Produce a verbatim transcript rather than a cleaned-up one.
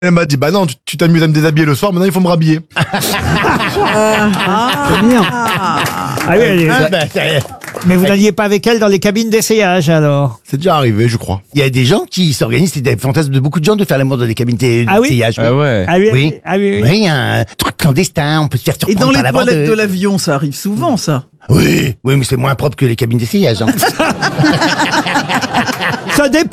Elle m'a dit, bah non, tu tu t'amuses à me déshabiller le soir, maintenant il faut me rhabiller. C'est mignon. Ah oui, elle est- Ah, bah, ça- mais vous n'alliez pas avec elle dans les cabines d'essayage alors? C'est déjà arrivé, je crois. Il y a des gens qui s'organisent, c'est des fantasmes de beaucoup de gens de faire l'amour dans des cabines d'essayage. Ah oui Ah ouais. Ah oui, Oui. ah oui, oui. Oui, il y a un truc clandestin, on peut se faire Et surprendre dans les par la toilettes de vendeuse. l'avion, ça arrive souvent, ça. Oui, oui, mais c'est moins propre que les cabines d'essayage. Hein. Ça dépend.